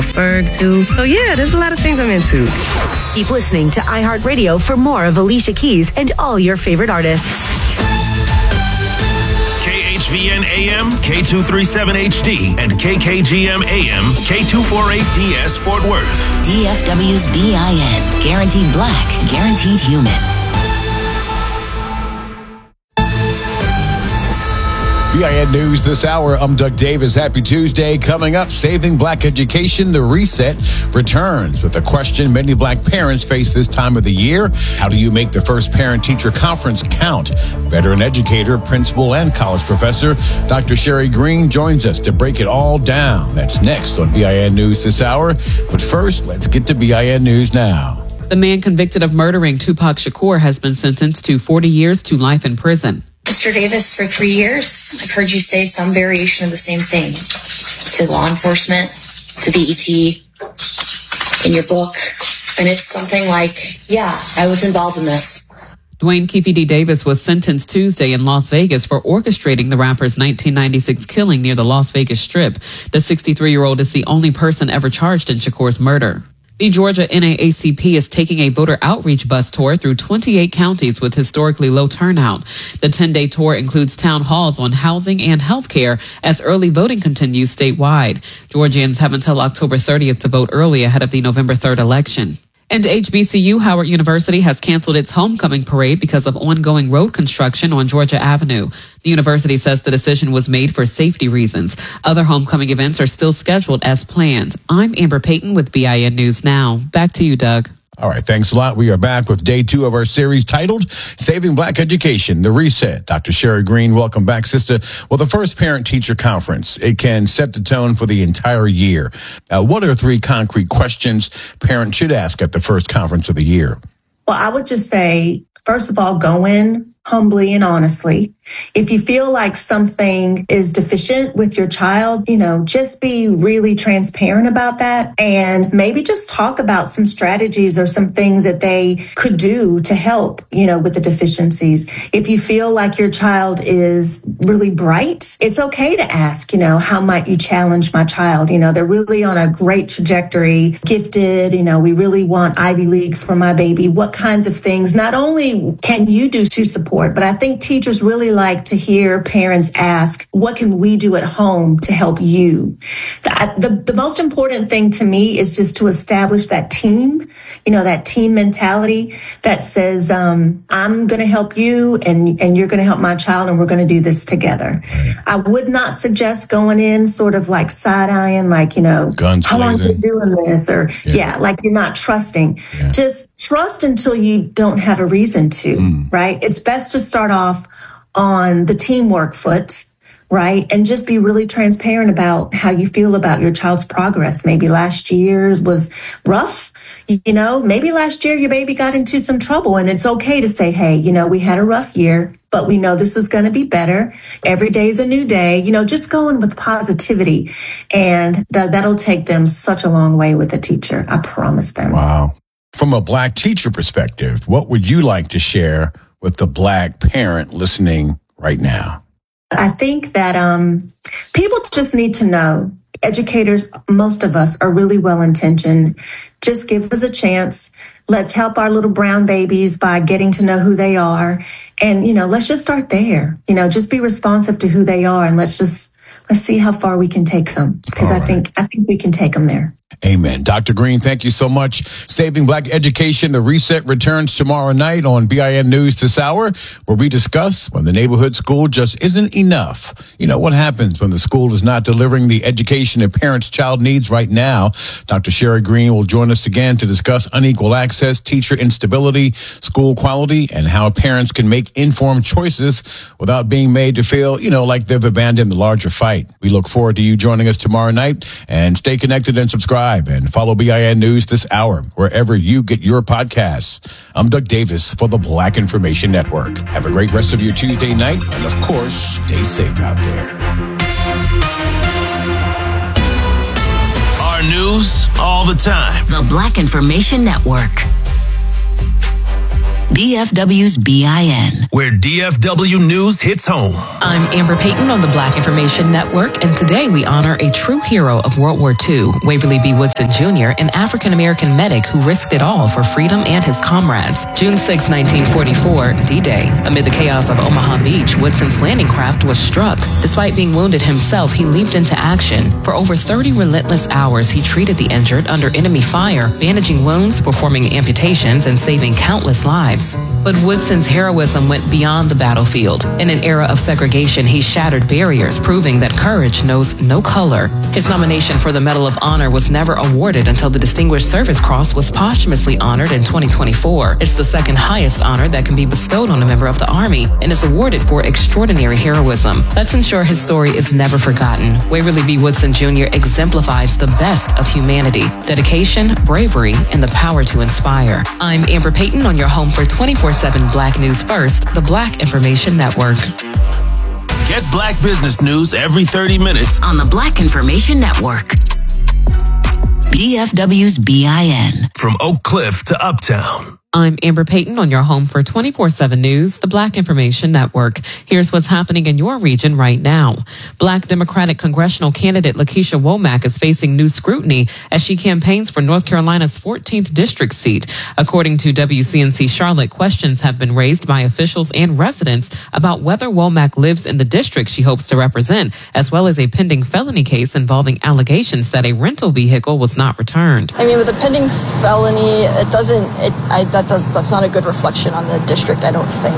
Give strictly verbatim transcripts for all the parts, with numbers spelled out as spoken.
Ferg, too. So, yeah, there's a lot of things I'm into. Keep listening to iHeartRadio for more of Alicia Keys and all your favorite artists. K H V N A M, K two thirty-seven H D, and K K G M A M, K two forty-eight D S Fort Worth. D F W's B I N. Guaranteed black, guaranteed human. B I N News this hour. I'm Doug Davis. Happy Tuesday. Coming up, Saving Black Education, the Reset returns with a question many black parents face this time of the year. How do you make the first parent-teacher conference count? Veteran educator, principal, and college professor Doctor Sherry Green joins us to break it all down. That's next on B I N News this hour. But first, let's get to B I N News now. The man convicted of murdering Tupac Shakur has been sentenced to forty years to life in prison. Mister Davis, for three years, I've heard you say some variation of the same thing to law enforcement, to B E T, in your book. And it's something like, yeah, I was involved in this. Dwayne Keefe D. Davis was sentenced Tuesday in Las Vegas for orchestrating the rapper's nineteen ninety-six killing near the Las Vegas Strip. The sixty-three-year-old is the only person ever charged in Shakur's murder. The Georgia N double A C P is taking a voter outreach bus tour through twenty-eight counties with historically low turnout. The ten-day tour includes town halls on housing and health care as early voting continues statewide. Georgians have until October thirtieth to vote early ahead of the November third election. And H B C U Howard University has canceled its homecoming parade because of ongoing road construction on Georgia Avenue. The university says the decision was made for safety reasons. Other homecoming events are still scheduled as planned. I'm Amber Payton with B I N News Now. Back to you, Doug. All right, thanks a lot. We are back with day two of our series titled Saving Black Education, the Reset. Doctor Sherry Green, welcome back, sister. Well, the first parent-teacher conference, it can set the tone for the entire year. Uh, what are three concrete questions parents should ask at the first conference of the year? Well, I would just say, first of all, go in humbly and honestly. If you feel like something is deficient with your child, you know, just be really transparent about that and maybe just talk about some strategies or some things that they could do to help, you know, with the deficiencies. If you feel like your child is really bright, it's okay to ask, you know, how might you challenge my child? You know, they're really on a great trajectory, gifted, you know, we really want Ivy League for my baby. What kinds of things not only can you do to support, but I think teachers really like to hear parents ask, what can we do at home to help you? The, the most important thing to me is just to establish that team, you know, that team mentality that says, um, I'm going to help you and, and you're going to help my child and we're going to do this together. I would not suggest going in sort of like side-eyeing, like, you know, guns how long are blazing. you doing this? Or, yeah, Yeah. like you're not trusting. Yeah. Just trust until you don't have a reason to, Mm. right? It's best to start off on the teamwork foot, right? And just be really transparent about how you feel about your child's progress. Maybe last year was rough. You know, maybe last year your baby got into some trouble and it's okay to say, hey, you know, we had a rough year, but we know this is going to be better. Every day is a new day. You know, just going with positivity. And th- that'll take them such a long way with a teacher. I promise them. Wow. From a black teacher perspective, what would you like to share with the black parent listening right now? I think that um, people just need to know, educators, most of us are really well-intentioned. Just give us a chance. Let's help our little brown babies by getting to know who they are. And, you know, let's just start there. You know, just be responsive to who they are and let's just, let's see how far we can take them. Because I right. think, I think we can take them there. Amen. Doctor Green, thank you so much. Saving Black Education, the Reset returns tomorrow night on B I N News this hour, where we discuss when the neighborhood school just isn't enough. You know, what happens when the school is not delivering the education a parent's child needs right now. Doctor Sherry Green will join us again to discuss unequal access, teacher instability, school quality, and how parents can make informed choices without being made to feel, you know, like they've abandoned the larger fight. We look forward to you joining us tomorrow night, and stay connected and subscribe. And follow B I N News this hour, wherever you get your podcasts. I'm Doug Davis for the Black Information Network. Have a great rest of your Tuesday night. And of course, stay safe out there. Our news all the time. The Black Information Network. D F W's B I N, where D F W News hits home. I'm Amber Payton on the Black Information Network, and today we honor a true hero of World War Two, Waverly B. Woodson Junior, an African-American medic who risked it all for freedom and his comrades. June sixth, nineteen forty-four, D-Day. Amid the chaos of Omaha Beach, Woodson's landing craft was struck. Despite being wounded himself, he leaped into action. For over thirty relentless hours, he treated the injured under enemy fire, bandaging wounds, performing amputations, and saving countless lives. But Woodson's heroism went beyond the battlefield. In an era of segregation, he shattered barriers, proving that courage knows no color. His nomination for the Medal of Honor was never awarded until the Distinguished Service Cross was posthumously honored in twenty twenty-four. It's the second highest honor that can be bestowed on a member of the Army and is awarded for extraordinary heroism. Let's ensure his story is never forgotten. Waverly B. Woodson Junior exemplifies the best of humanity, dedication, bravery, and the power to inspire. I'm Amber Payton on your home for twenty-four seven Black News First, the Black Information Network. Get Black business news every thirty minutes on the Black Information Network. D F W's B I N. From Oak Cliff to Uptown. I'm Amber Payton on your home for twenty-four seven News, the Black Information Network. Here's what's happening in your region right now. Black Democratic congressional candidate Lakeisha Womack is facing new scrutiny as she campaigns for North Carolina's fourteenth district seat. According to W C N C Charlotte, questions have been raised by officials and residents about whether Womack lives in the district she hopes to represent, as well as a pending felony case involving allegations that a rental vehicle was not returned. I mean, with a pending felony, it doesn't, it, I, that does, that's not a good reflection on the district, I don't think,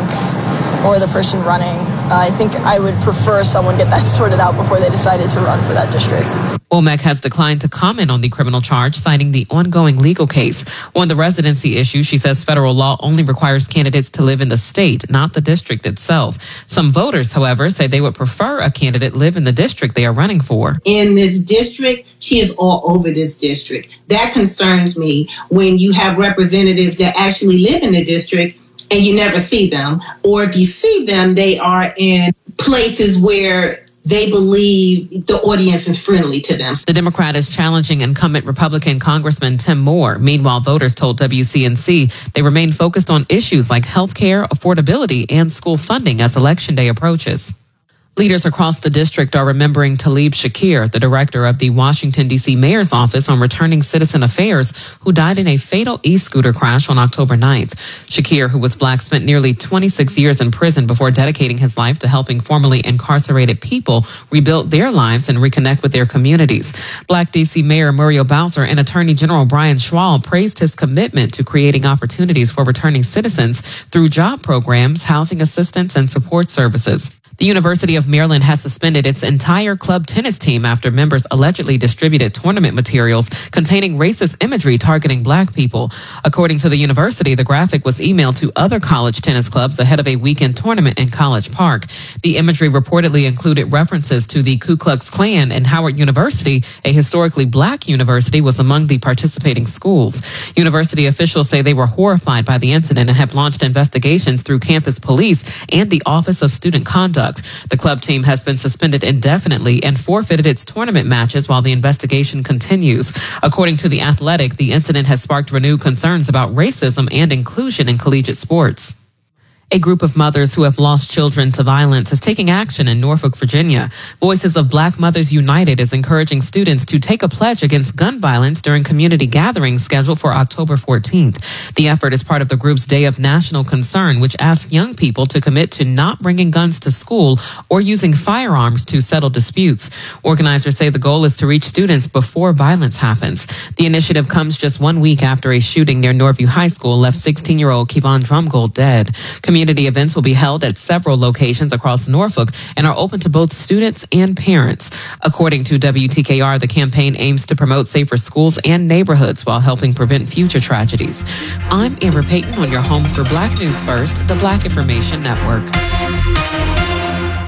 or the person running. Uh, I think I would prefer someone get that sorted out before they decided to run for that district. Womack has declined to comment on the criminal charge, citing the ongoing legal case. On the residency issue, she says federal law only requires candidates to live in the state, not the district itself. Some voters, however, say they would prefer a candidate live in the district they are running for. In this district, she is all over this district. That concerns me when you have representatives that actually live in the district and you never see them. Or if you see them, they are in places where they believe the audience is friendly to them. The Democrat is challenging incumbent Republican Congressman Tim Moore. Meanwhile, voters told W C N C they remain focused on issues like health care, affordability, and school funding as Election Day approaches. Leaders across the district are remembering Talib Shakir, the director of the Washington, D C Mayor's Office on Returning Citizen Affairs, who died in a fatal e-scooter crash on October ninth. Shakir, who was Black, spent nearly twenty-six years in prison before dedicating his life to helping formerly incarcerated people rebuild their lives and reconnect with their communities. Black D C Mayor Muriel Bowser and Attorney General Brian Schwal praised his commitment to creating opportunities for returning citizens through job programs, housing assistance, and support services. The University of Maryland has suspended its entire club tennis team after members allegedly distributed tournament materials containing racist imagery targeting Black people. According to the university, the graphic was emailed to other college tennis clubs ahead of a weekend tournament in College Park. The imagery reportedly included references to the Ku Klux Klan, and Howard University, a historically Black university, was among the participating schools. University officials say they were horrified by the incident and have launched investigations through campus police and the Office of Student Conduct. The club team has been suspended indefinitely and forfeited its tournament matches while the investigation continues. According to The Athletic, the incident has sparked renewed concerns about racism and inclusion in collegiate sports. A group of mothers who have lost children to violence is taking action in Norfolk, Virginia. Voices of Black Mothers United is encouraging students to take a pledge against gun violence during community gatherings scheduled for October fourteenth. The effort is part of the group's Day of National Concern, which asks young people to commit to not bringing guns to school or using firearms to settle disputes. Organizers say the goal is to reach students before violence happens. The initiative comes just one week after a shooting near Norview High School left sixteen-year-old Kevon Drumgold dead. Community events will be held at several locations across Norfolk and are open to both students and parents. According to W T K R, the campaign aims to promote safer schools and neighborhoods while helping prevent future tragedies. I'm Amber Payton on your home for Black News First, the Black Information Network.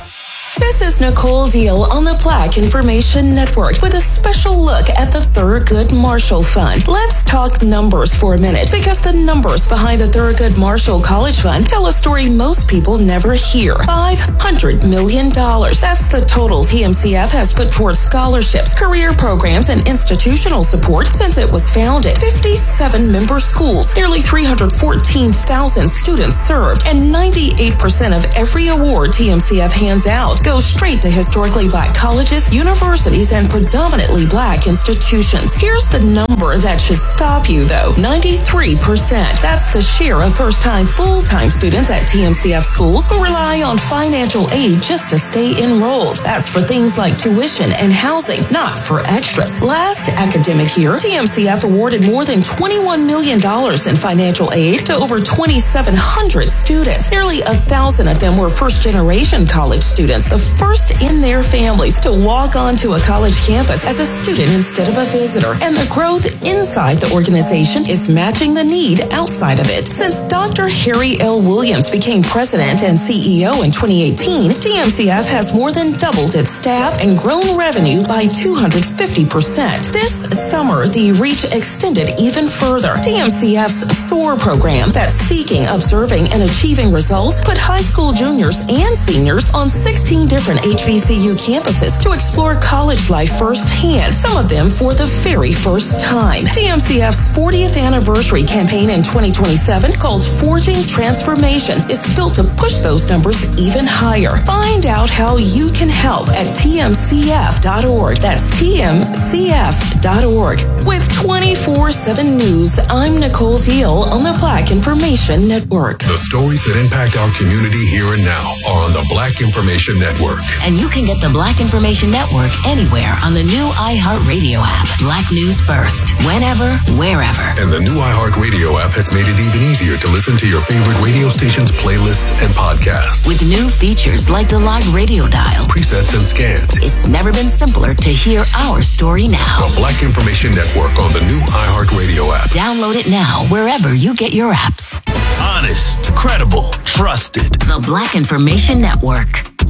This is Nicole Deal on the Black Information Network with a special look at the Thurgood Marshall Fund. Let's talk numbers for a minute, because the numbers behind the Thurgood Marshall College Fund tell a story most people never hear. five hundred million dollars. That's the total T M C F has put towards scholarships, career programs, and institutional support since it was founded. fifty-seven member schools, nearly three hundred fourteen thousand students served, and ninety-eight percent of every award T M C F hands out goes straight to historically black colleges, universities, and predominantly black institutions. Here's the number that should stop you, though. ninety-three percent. That's the share of first-time, full-time students at T M C F schools who rely on financial aid just to stay enrolled. That's for things like tuition and housing, not for extras. Last academic year, T M C F awarded more than twenty-one million dollars in financial aid to over twenty-seven hundred students. Nearly a thousand of them were first-generation college students, the first in their families to walk onto a college campus as a student instead of a visitor. And the growth inside the organization is matching the need outside of it. Since Doctor Harry L. Williams became president and C E O in twenty eighteen, T M C F has more than doubled its staff and grown revenue by two hundred fifty percent. This summer, the reach extended even further. T M C F's SOAR program, that's seeking, observing, and achieving results, put high school juniors and seniors on sixteen different H B C U campuses to explore college life firsthand, some of them for the very first time. T M C F's fortieth anniversary campaign in twenty twenty-seven, called Forging Transformation, is built to push those numbers even higher. Find out how you can help at T M C F dot org. That's T M C F dot org. With twenty-four seven News, I'm Nicole Deal on the Black Information Network. The stories that impact our community here and now are on the Black Information Network. And you can get the Black Information Network anywhere on the new iHeartRadio app. Black News First, whenever, wherever. And the new iHeartRadio app has made it even easier to listen to your favorite radio stations, playlists, and podcasts. With new features like the live radio dial, presets, and scans. It's never been simpler to hear our story now. The Black Information Network on the new iHeartRadio app. Download it now wherever you get your apps. Honest, credible, trusted. The Black Information Network.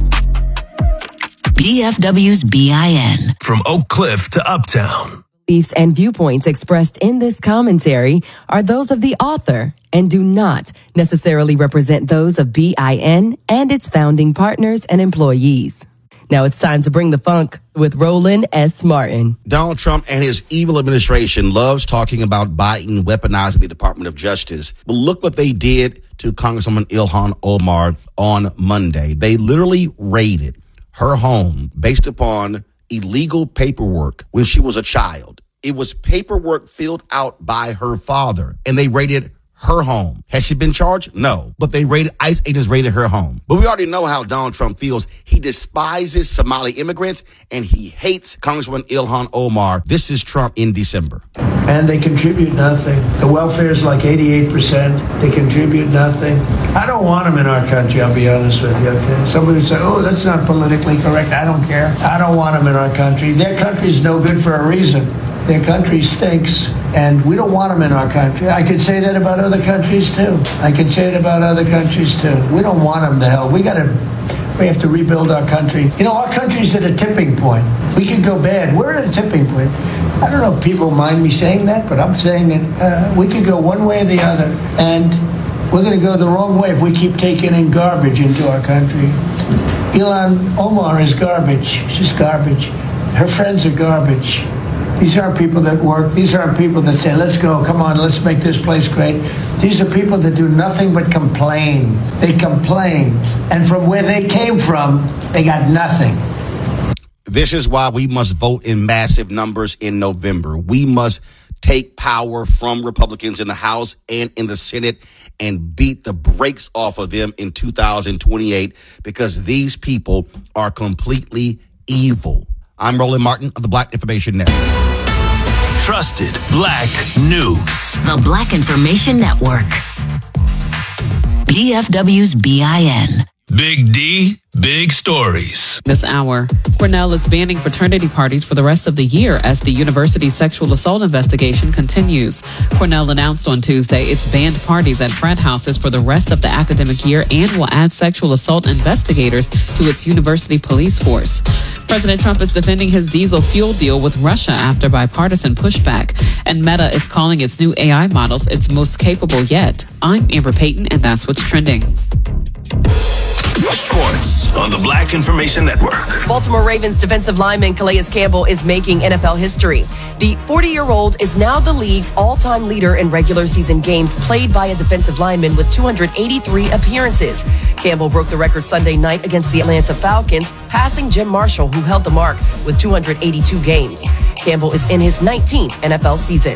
B F W's B I N. From Oak Cliff to Uptown. Beliefs and viewpoints expressed in this commentary are those of the author and do not necessarily represent those of B I N and its founding partners and employees. Now it's time to bring the funk with Roland S. Martin. Donald Trump and his evil administration loves talking about Biden weaponizing the Department of Justice. But look what they did to Congresswoman Ilhan Omar on Monday. They literally raided her home based upon illegal paperwork when she was a child. It was paperwork filled out by her father, and they raided her home. Has she been charged? No. But they raided, ICE agents raided her home. But we already know how Donald Trump feels. He despises Somali immigrants, and he hates Congresswoman Ilhan Omar. This is Trump in December. And they contribute nothing. The welfare is like eighty-eight percent. They contribute nothing. I don't want them in our country, I'll be honest with you, okay? Somebody would say, oh, that's not politically correct. I don't care. I don't want them in our country. Their country's no good for a reason. Their country stinks, and we don't want them in our country. I could say that about other countries, too. I could say it about other countries, too. We don't want them to hell. We got to, we have to rebuild our country. You know, our country's at a tipping point. We could go bad. We're at a tipping point. I don't know if people mind me saying that, but I'm saying it. Uh, we could go one way or the other, and we're going to go the wrong way if we keep taking in garbage into our country. Ilhan Omar is garbage. She's garbage. Her friends are garbage. These aren't people that work. These aren't people that say, let's go, come on, let's make this place great. These are people that do nothing but complain. They complain. And from where they came from, they got nothing. This is why we must vote in massive numbers in November. We must take power from Republicans in the House and in the Senate and beat the brakes off of them in two thousand twenty-eight, because these people are completely evil. I'm Roland Martin of the Black Information Network. Trusted Black News. The Black Information Network. B F W's B I N. Big D, big stories. This hour, Cornell is banning fraternity parties for the rest of the year as the university's sexual assault investigation continues. Cornell announced on Tuesday it's banned parties at frat houses for the rest of the academic year and will add sexual assault investigators to its university police force. President Trump is defending his diesel fuel deal with Russia after bipartisan pushback, and Meta is calling its new A I models its most capable yet. I'm Amber Payton, and that's what's trending. Sports on the Black Information Network. Baltimore Ravens defensive lineman Calais Campbell is making N F L history. The forty-year-old is now the league's all-time leader in regular season games played by a defensive lineman with two hundred eighty-three appearances. Campbell broke the record Sunday night against the Atlanta Falcons, passing Jim Marshall, who held the mark with two hundred eighty-two games. Campbell is in his nineteenth N F L season.